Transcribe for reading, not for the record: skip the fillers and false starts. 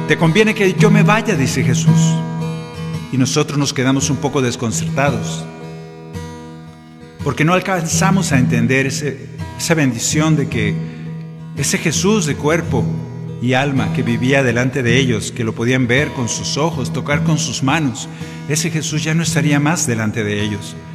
Te conviene que yo me vaya, dice Jesús. Y nosotros nos quedamos un poco desconcertados, porque no alcanzamos a entender esa bendición de que ese Jesús de cuerpo y alma que vivía delante de ellos, que lo podían ver con sus ojos, tocar con sus manos, ese Jesús ya no estaría más delante de ellos.